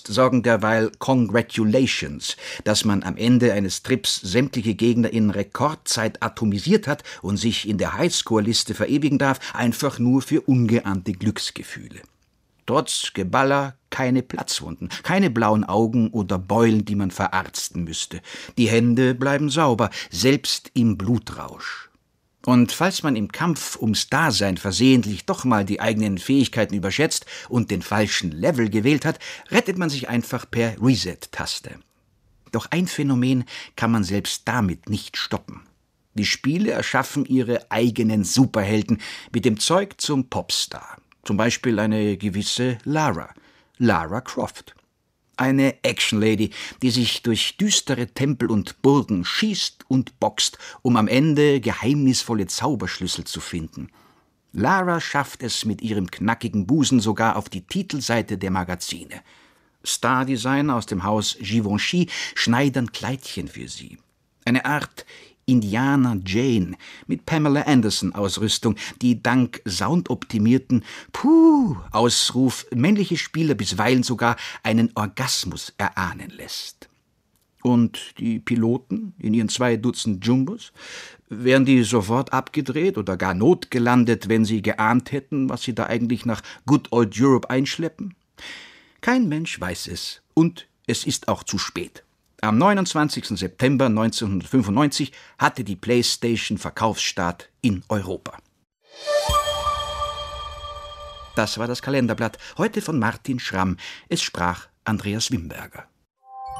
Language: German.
Kunst sorgen derweil Congratulations, dass man am Ende eines Trips sämtliche Gegner in Rekordzeit atomisiert hat und sich in der Highscore-Liste verewigen darf, einfach nur für ungeahnte Glücksgefühle. Trotz Geballer keine Platzwunden, keine blauen Augen oder Beulen, die man verarzten müsste. Die Hände bleiben sauber, selbst im Blutrausch. Und falls man im Kampf ums Dasein versehentlich doch mal die eigenen Fähigkeiten überschätzt und den falschen Level gewählt hat, rettet man sich einfach per Reset-Taste. Doch ein Phänomen kann man selbst damit nicht stoppen. Die Spiele erschaffen ihre eigenen Superhelden mit dem Zeug zum Popstar. Zum Beispiel eine gewisse Lara Croft. Eine Actionlady, die sich durch düstere Tempel und Burgen schießt und boxt, um am Ende geheimnisvolle Zauberschlüssel zu finden. Lara schafft es mit ihrem knackigen Busen sogar auf die Titelseite der Magazine. Stardesigner aus dem Haus Givenchy schneidern Kleidchen für sie. Eine Art Indiana Jane mit Pamela Anderson-Ausrüstung, die dank soundoptimierten Ausruf männliche Spieler bisweilen sogar einen Orgasmus erahnen lässt. Und die Piloten in ihren 2 Dutzend Jumbos? Wären die sofort abgedreht oder gar notgelandet, wenn sie geahnt hätten, was sie da eigentlich nach Good Old Europe einschleppen? Kein Mensch weiß es, und es ist auch zu spät. Am 29. September 1995 hatte die PlayStation Verkaufsstart in Europa. Das war das Kalenderblatt, heute von Martin Schramm. Es sprach Andreas Wimberger.